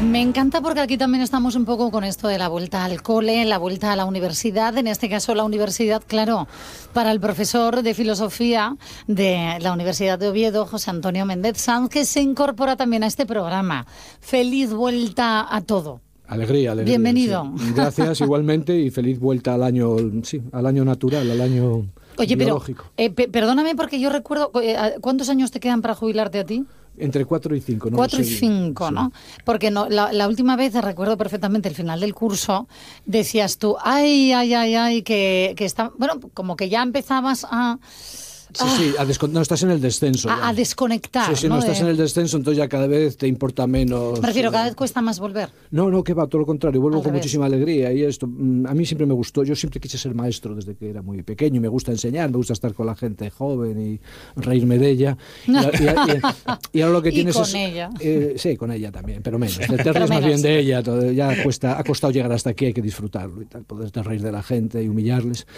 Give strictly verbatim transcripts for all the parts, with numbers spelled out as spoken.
Me encanta porque aquí también estamos un poco con esto de la vuelta al cole, la vuelta a la universidad, en este caso la universidad, claro, para el profesor de filosofía de la Universidad de Oviedo, José Antonio Méndez Sanz, que se incorpora también a este programa. Feliz vuelta a todo. Alegría, alegría. Bienvenido. Sí. Gracias igualmente y feliz vuelta al año, sí, al año natural, al año Oye, biológico. pero eh, pe- perdóname porque yo recuerdo, eh, ¿cuántos años te quedan para jubilarte a ti? Entre cuatro y cinco, ¿no? Cuatro y Sí, cinco, sí. ¿no? Porque no, la, la última vez, recuerdo perfectamente el final del curso, decías tú, ay, ay, ay, ay, que, que está, bueno, como que ya empezabas a... Sí, sí, a descon- no estás en el descenso. A, ya. a desconectar. Sí, sí, no, ¿no? estás De... en el descenso, entonces ya cada vez te importa menos. Me refiero, eh, cada vez cuesta más volver. No, no, que va, todo lo contrario, vuelvo Al con revés. muchísima alegría y esto, mm, a mí siempre me gustó, yo siempre quise ser maestro desde que era muy pequeño y me gusta enseñar, me gusta estar con la gente joven y reírme de ella. Y, y- y- y ahora lo que Y tienes con es... ella. eh, sí, con ella también, pero menos. Te, te Pero ríes más menos. bien de ella, todo, ya cuesta, ha costado llegar hasta aquí, hay que disfrutarlo y tal, poderte reír de la gente y humillarles.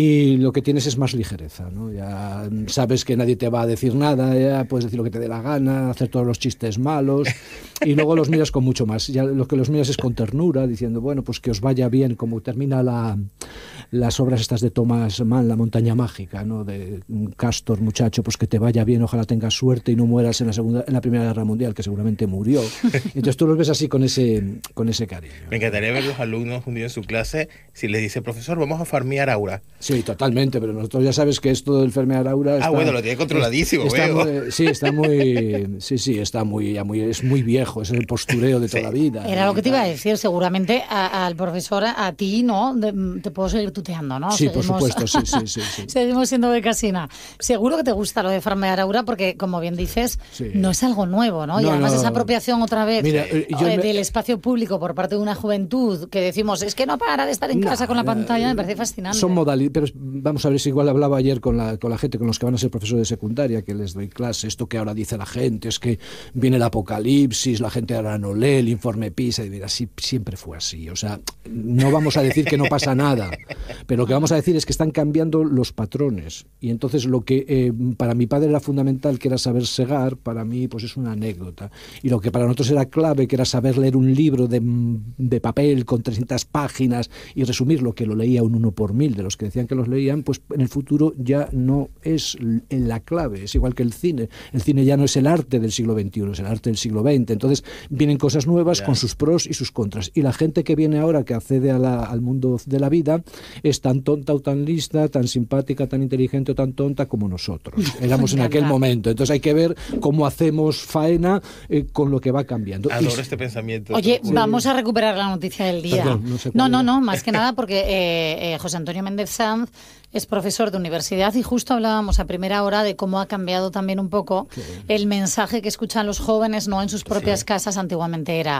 Y lo que tienes es más ligereza, ¿no? Ya sabes que nadie te va a decir nada, ya puedes decir lo que te dé la gana, hacer todos los chistes malos y luego los miras con mucho más. Ya lo que los miras es con ternura, diciendo, bueno, pues que os vaya bien, como termina la, las obras estas de Thomas Mann, La montaña mágica, ¿no? De Castor, muchacho, pues que te vaya bien, ojalá tengas suerte y no mueras en la segunda, en la Primera Guerra Mundial, que seguramente murió. Entonces tú los ves así con ese, con ese cariño. Me encantaría ver los alumnos un día en su clase si les dice, profesor, vamos a farmear aura. Sí, totalmente, pero nosotros ya sabes que esto del farmear aura Ah, está, bueno, lo tiene controladísimo, está veo. muy- sí, está muy, sí, sí, está muy, ya muy, es muy viejo, es el postureo de toda Sí. la vida. Era lo que te Y iba a tal. decir, seguramente a- al profesor, a, a ti, ¿no? De- te puedo seguir tuteando, ¿no? Sí, por Seguimos- supuesto, sí, sí, sí, sí. Seguimos siendo becasina. Seguro que te gusta lo de farmear aura porque, como bien dices, Sí. no es algo nuevo, ¿no? Y No, además no. esa apropiación otra vez Mira, eh, yo eh, me- del espacio público por parte de una juventud que decimos, es que no para de estar en No, casa con la eh, pantalla, me parece fascinante. Son modalidades, pero vamos a ver si igual hablaba ayer con la, con la gente, con los que van a ser profesores de secundaria, que les doy clase, esto que ahora dice la gente, es que viene el apocalipsis, la gente ahora no lee el informe PISA, y mira, sí, siempre fue así, o sea, no vamos a decir que no pasa nada, pero lo que vamos a decir es que están cambiando los patrones, y entonces lo que eh, para mi padre era fundamental, que era saber segar, para mí pues es una anécdota, y lo que para nosotros era clave, que era saber leer un libro de, de papel con trescientas páginas y resumirlo, que lo leía un uno por mil de los que decían que los leían, pues en el futuro ya no es en la clave, es igual que el cine. El cine ya no es el arte del siglo veintiuno, es el arte del siglo veinte. Entonces vienen cosas nuevas Ya. con sus pros y sus contras. Y la gente que viene ahora, que accede a la- al mundo de la vida, es tan tonta o tan lista, tan simpática, tan inteligente o tan tonta como nosotros. Éramos en Me aquel encanta. momento. Entonces hay que ver cómo hacemos faena eh, con lo que va cambiando. Adoro Y- este pensamiento. Oye, Sí. vamos a recuperar la noticia del día. Perdón, no sé no, cuál no, era. no, más que nada porque eh, eh, José Antonio Méndez Sanz es profesor de universidad y justo hablábamos a primera hora de cómo ha cambiado también un poco el mensaje que escuchan los jóvenes, no en sus propias casas. Antiguamente era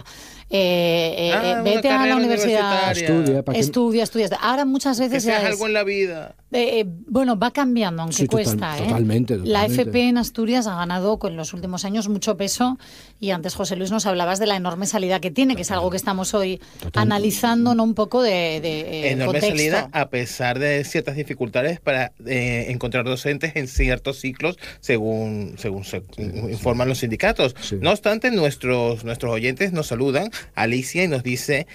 eh, eh, Ah, eh, una vete a la carrera universidad, universitaria. Estudia, para que- estudia, estudia. Ahora muchas Que veces seas ya es- algo en la vida. eh, eh, bueno, va cambiando, aunque Sí, total- cuesta. ¿eh? totalmente, La totalmente. F P en Asturias ha ganado con los últimos años mucho peso y antes, José Luis, nos hablabas de la enorme salida que tiene, que es algo que estamos hoy Total. analizando, ¿no? Un poco de, de eh, Enorme contexto. salida a pesar de ciertas dificultades para eh, encontrar docentes en ciertos ciclos según según se informan los sindicatos. Sí. No obstante, nuestros nuestros oyentes nos saludan, Alicia, y nos dice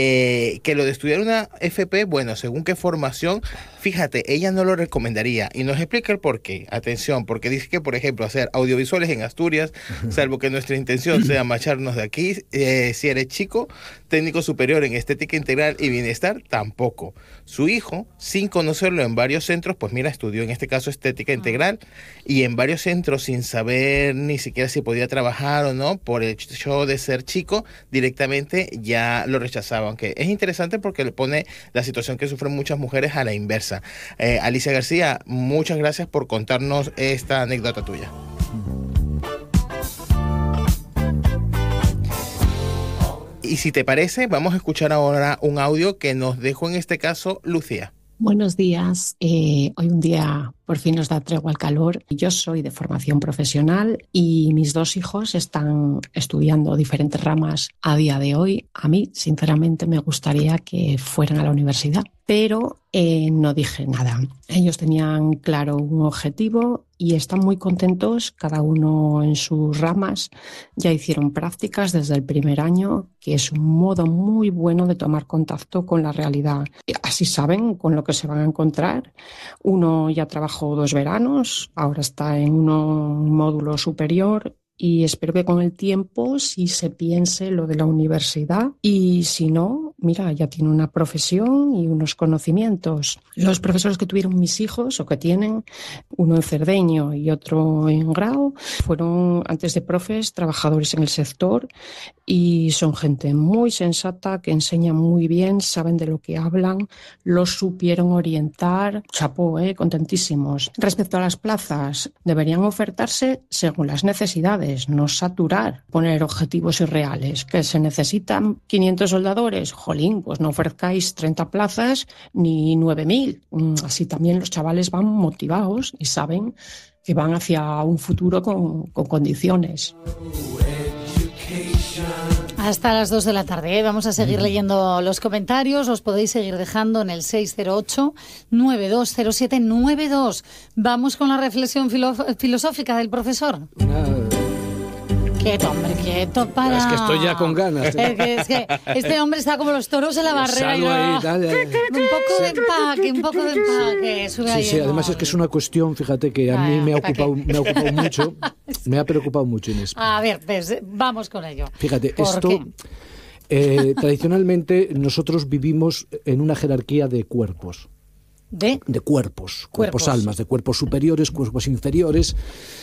eh, que lo de estudiar una F P, bueno, según qué formación, fíjate, ella no lo recomendaría y nos explica el por qué. Atención, porque dice que, por ejemplo, hacer audiovisuales en Asturias, salvo que nuestra intención sea marcharnos de aquí, eh, si eres chico, técnico superior en estética integral y bienestar, tampoco. Su hijo, sin conocerlo en varios centros, pues mira, estudió en este caso estética integral y en varios centros sin saber ni siquiera si podía trabajar o no, por el hecho de ser chico, directamente ya lo rechazaban. Que es interesante porque le pone la situación que sufren muchas mujeres a la inversa. Eh, Alicia García, muchas gracias por contarnos esta anécdota tuya. Y si te parece, vamos a escuchar ahora un audio que nos dejó en este caso Lucía. Buenos días. Eh, hoy un día por fin nos da tregua al calor. Yo soy de formación profesional y mis dos hijos están estudiando diferentes ramas a día de hoy. A mí, sinceramente, me gustaría que fueran a la universidad. pero eh, no dije nada. Ellos tenían claro un objetivo y están muy contentos, cada uno en sus ramas. Ya hicieron prácticas desde el primer año, que es un modo muy bueno de tomar contacto con la realidad. Así saben con lo que se van a encontrar. Uno ya trabajó dos veranos, ahora está en uno, un módulo superior. Y espero que con el tiempo sí se piense lo de la universidad y si no, mira, ya tiene una profesión y unos conocimientos. Los profesores que tuvieron mis hijos o que tienen, uno en Cerdeño y otro en Grau, fueron antes de profes trabajadores en el sector y son gente muy sensata que enseña muy bien, saben de lo que hablan, los supieron orientar. Chapó, eh, contentísimos. Respecto a las plazas, deberían ofertarse según las necesidades. No saturar, poner objetivos irreales. ¿Que se necesitan quinientos soldadores? Jolín, pues no ofrezcáis treinta plazas ni nueve mil. Así también los chavales van motivados y saben que van hacia un futuro con, con condiciones. Hasta las dos de la tarde, ¿eh? Vamos a seguir leyendo los comentarios. Os podéis seguir dejando en el seis cero ocho, nueve dos cero siete nueve dos. Vamos con la reflexión filo- filosófica del profesor. Una... Quieto, hombre, quieto, para... Es que estoy ya con ganas. Es que, es que este hombre está como los toros en la barrera. Salgo ahí, dale, dale. Un poco de empaque, un poco de empaque. Sube Sí, ahí sí, el además gol. es que es una cuestión, fíjate, que a Ah, mí me ha ¿para ocupado, qué? me ha ocupado mucho, me ha preocupado mucho, Inés. A ver, pues vamos con ello. Fíjate, ¿Por esto... qué? Eh, tradicionalmente nosotros vivimos en una jerarquía de cuerpos. ¿De? De cuerpos, cuerpos, Cuerpos. almas, de cuerpos superiores, cuerpos inferiores,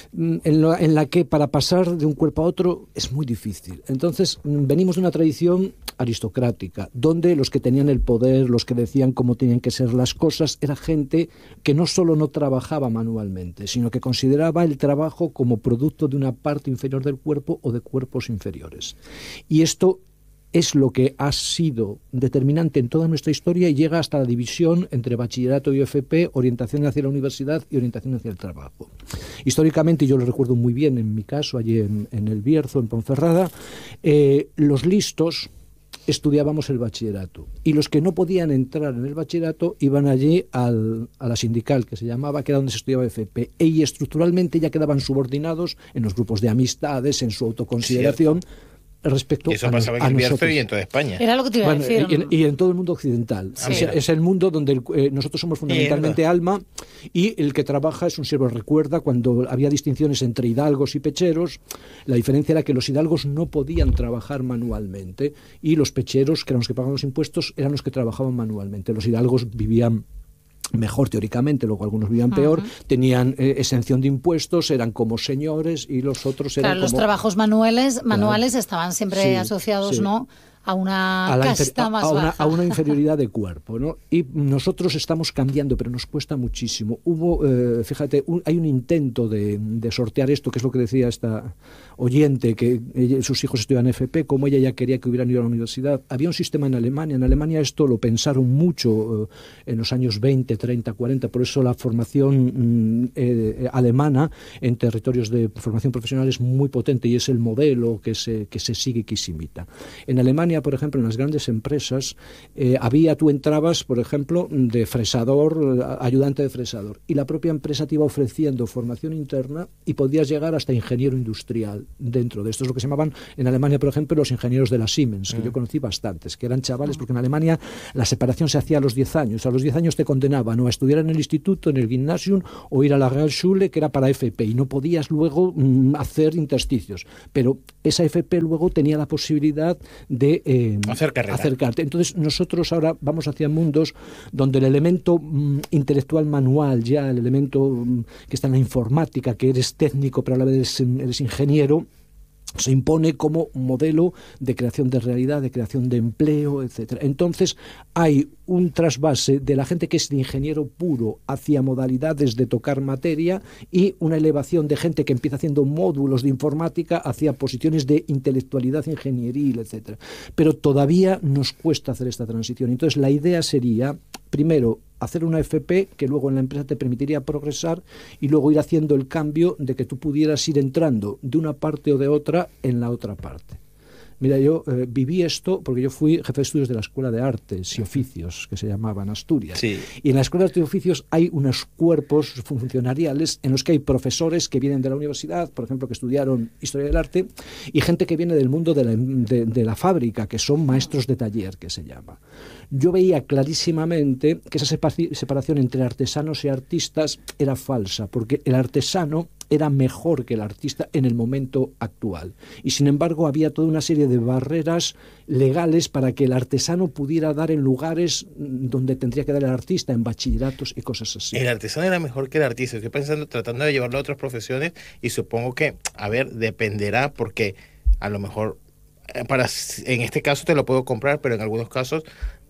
en, lo, en la que para pasar de un cuerpo a otro es muy difícil. Entonces, venimos de una tradición aristocrática, donde los que tenían el poder, los que decían cómo tenían que ser las cosas, era gente que no solo no trabajaba manualmente, sino que consideraba el trabajo como producto de una parte inferior del cuerpo o de cuerpos inferiores. Y esto es lo que ha sido determinante en toda nuestra historia y llega hasta la división entre bachillerato y U F P, orientación hacia la universidad y orientación hacia el trabajo. Históricamente, yo lo recuerdo muy bien en mi caso, allí en, en El Bierzo, en Ponferrada, eh, los listos estudiábamos el bachillerato y los que no podían entrar en el bachillerato iban allí al, a la sindical, que se llamaba, que era donde se estudiaba F P, y estructuralmente ya quedaban subordinados en los grupos de amistades, en su autoconsideración. Cierto. Respecto y eso a, pasaba en a el Bierzo nosotros. y en toda España. Era lo que te iba Bueno, a decir. y, en, y en todo el mundo occidental. Sí. Es, es el mundo donde el, eh, nosotros somos fundamentalmente Mierda. alma y el que trabaja es un siervo. Recuerda cuando había distinciones entre hidalgos y pecheros, la diferencia era que los hidalgos no podían trabajar manualmente y los pecheros, que eran los que pagaban los impuestos, eran los que trabajaban manualmente. Los hidalgos vivían mejor teóricamente, luego algunos vivían peor, uh-huh. tenían eh, exención de impuestos, eran como señores y los otros eran claro, como... los trabajos manuales, Claro. manuales estaban siempre Sí, asociados, sí. ¿no?, a una a, la casta infer- más a, una, baja. a una inferioridad de cuerpo, ¿no? Y nosotros estamos cambiando, pero nos cuesta muchísimo. Hubo, eh, fíjate, un, hay un intento de, de sortear esto, que es lo que decía esta oyente, que ella, sus hijos estudian F P, como ella ya quería que hubieran ido a la universidad. Había un sistema en Alemania. En Alemania esto lo pensaron mucho eh, en los años veinte, treinta, cuarenta, por eso la formación mm, eh, alemana en territorios de formación profesional es muy potente y es el modelo que se, que se sigue y que se imita. En Alemania, por ejemplo, en las grandes empresas, eh, había, tú entrabas, por ejemplo, de fresador, ayudante de fresador, y la propia empresa te iba ofreciendo formación interna y podías llegar hasta ingeniero industrial dentro de esto. Es lo que se llamaban en Alemania, por ejemplo, los ingenieros de la Siemens, que mm. yo conocí bastantes, que eran chavales, porque en Alemania la separación se hacía a los diez años. A los diez años te condenaban o a estudiar en el instituto, en el Gymnasium, o ir a la Realschule, que era para F P, y no podías luego mm, hacer intersticios. Pero esa F P luego tenía la posibilidad de Eh, Hacer acercarte. Entonces nosotros ahora vamos hacia mundos donde el elemento mm, intelectual manual, ya el elemento mm, que está en la informática, que eres técnico pero a la vez eres, eres ingeniero, se impone como modelo de creación de realidad, de creación de empleo, etcétera. Entonces hay un trasvase de la gente que es de ingeniero puro hacia modalidades de tocar materia y una elevación de gente que empieza haciendo módulos de informática hacia posiciones de intelectualidad ingenieril, etcétera. Pero todavía nos cuesta hacer esta transición. Entonces la idea sería, primero, hacer una F P que luego en la empresa te permitiría progresar y luego ir haciendo el cambio de que tú pudieras ir entrando de una parte o de otra en la otra parte. Mira, yo eh, viví esto porque yo fui jefe de estudios de la Escuela de Artes y Oficios, que se llamaba en Asturias. Sí. Y en la Escuela de Artes y Oficios hay unos cuerpos funcionariales en los que hay profesores que vienen de la universidad, por ejemplo, que estudiaron Historia del Arte, y gente que viene del mundo de la, de, de la fábrica, que son maestros de taller, que se llama. Yo veía clarísimamente que esa separación entre artesanos y artistas era falsa, porque el artesano era mejor que el artista en el momento actual. Y sin embargo había toda una serie de barreras legales para que el artesano pudiera dar en lugares donde tendría que dar el artista, en bachilleratos y cosas así. El artesano era mejor que el artista. Estoy pensando, tratando de llevarlo a otras profesiones, y supongo que, a ver, dependerá, porque a lo mejor, para, en este caso te lo puedo comprar, pero en algunos casos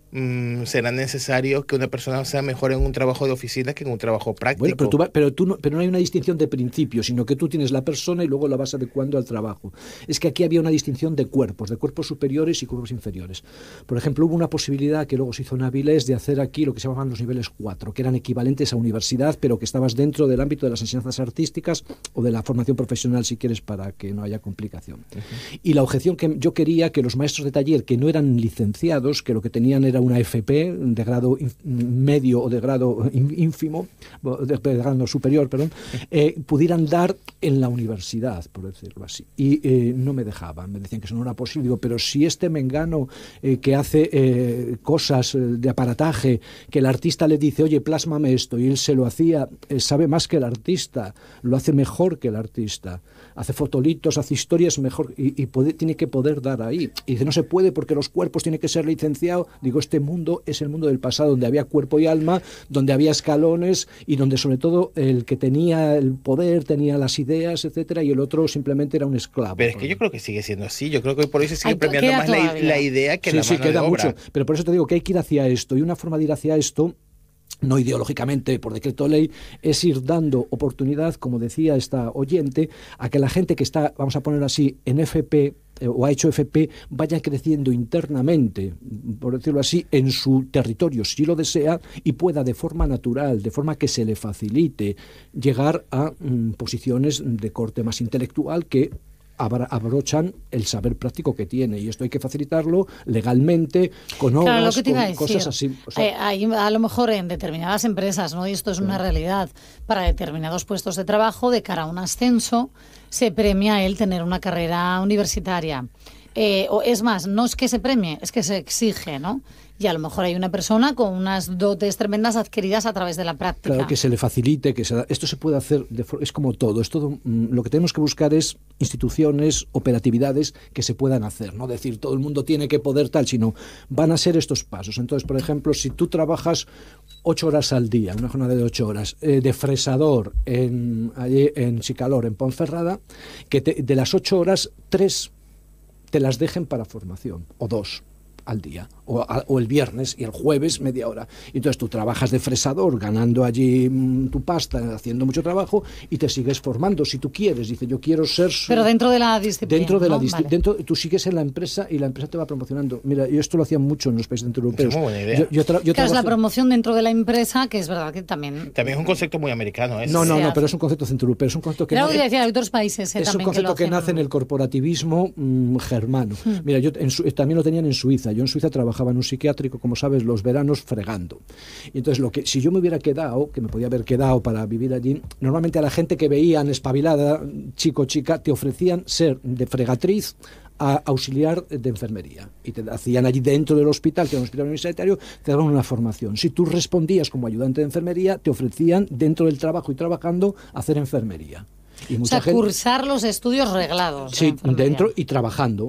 Mm, será necesario que una persona sea mejor en un trabajo de oficina que en un trabajo práctico. Bueno, pero, tú va, pero, tú no, pero no hay una distinción de principio, sino que tú tienes la persona y luego la vas adecuando al trabajo. Es que aquí había una distinción de cuerpos, de cuerpos superiores y cuerpos inferiores. Por ejemplo, hubo una posibilidad que luego se hizo en Avilés de hacer aquí lo que se llamaban los niveles cuatro, que eran equivalentes a universidad, pero que estabas dentro del ámbito de las enseñanzas artísticas o de la formación profesional, si quieres, para que no haya complicación. Uh-huh. Y la objeción que yo quería, que los maestros de taller que no eran licenciados, que lo que tenían era una F P de grado medio o de grado ínfimo, de grado superior, perdón, eh, pudieran dar en la universidad, por decirlo así. Y eh, no me dejaban, me decían que eso no era posible. Digo, pero si este mengano eh, que hace eh, cosas de aparataje, que el artista le dice, oye, plásmame esto, y él se lo hacía, eh, sabe más que el artista, lo hace mejor que el artista, hace fotolitos, hace historias mejor, y, y puede, tiene que poder dar ahí. Y dice, no se puede porque los cuerpos tienen que ser licenciados. Digo, este mundo es el mundo del pasado, donde había cuerpo y alma, donde había escalones y donde sobre todo el que tenía el poder tenía las ideas, etcétera, y el otro simplemente era un esclavo. Pero es que yo creo que sigue siendo así. Yo creo que por eso se sigue Ay, premiando más la, la idea que sí, la sí, mano queda de obra. Mucho. Pero por eso te digo que hay que ir hacia esto, y una forma de ir hacia esto, no ideológicamente, por decreto de ley, es ir dando oportunidad, como decía esta oyente, a que la gente que está, vamos a poner así, en F P eh, o ha hecho F P, vaya creciendo internamente, por decirlo así, en su territorio, si lo desea, y pueda de forma natural, de forma que se le facilite, llegar a mm, posiciones de corte más intelectual que abrochan el saber práctico que tiene, y esto hay que facilitarlo legalmente, con obras, claro, lo que te iba a con decir. Cosas así. O sea, eh, hay, a lo mejor en determinadas empresas, ¿no? Y esto es una realidad, para determinados puestos de trabajo, de cara a un ascenso, se premia el tener una carrera universitaria. Eh, o es más, no es que se premie, es que se exige, ¿no? Y a lo mejor hay una persona con unas dotes tremendas adquiridas a través de la práctica. Claro, que se le facilite, que se, esto se puede hacer, de, es como todo, es todo, mm, lo que tenemos que buscar es instituciones, operatividades que se puedan hacer, no decir todo el mundo tiene que poder tal, sino van a ser estos pasos. Entonces, por ejemplo, si tú trabajas ocho horas al día, una jornada de ocho horas, eh, de fresador en, allí en Chicalor, en Ponferrada, que te, de las ocho horas, tres te las dejen para formación, o dos al día, o, a, o el viernes y el jueves media hora. Y entonces tú trabajas de fresador, ganando allí mmm, tu pasta, haciendo mucho trabajo, y te sigues formando si tú quieres. Dice, yo quiero ser... Su... Pero dentro de la disciplina, Dentro de ¿no? la disciplina. Vale. Dentro, tú sigues en la empresa y la empresa te va promocionando. Mira, yo esto lo hacía mucho en los países centroeuropeos. Es muy buena idea. Yo, yo tra- yo claro, es la trabajo... promoción dentro de la empresa, que es verdad que también... También es un concepto muy americano. ¿eh? No, no, Se no, hace. pero es un concepto centroeuropeo. Es un concepto que... Claro, no... que decía, hay otros países eh, Es un también concepto que, que, lo nace en el corporativismo mmm, germano. Hmm. Mira, yo en su, también lo tenían en Suiza. Yo en Suiza trabajaba en un psiquiátrico, como sabes, los veranos fregando. Y entonces, lo que si yo me hubiera quedado, que me podía haber quedado para vivir allí, normalmente a la gente que veían espabilada, chico, chica, te ofrecían ser de fregatriz a auxiliar de enfermería. Y te hacían allí dentro del hospital, que era un hospital universitario, te daban una formación. Si tú respondías como ayudante de enfermería, te ofrecían, dentro del trabajo y trabajando, hacer enfermería. Y mucha o sea, gente, cursar los estudios reglados. sí, de dentro y trabajando.